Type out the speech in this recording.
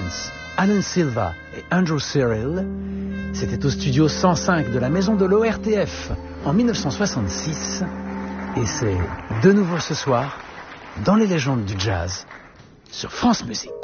Alan Silva et Andrew Cyril. C'était au studio 105 de la maison de l'ORTF en 1966. Et c'est de nouveau ce soir dans les légendes du jazz sur France Musique.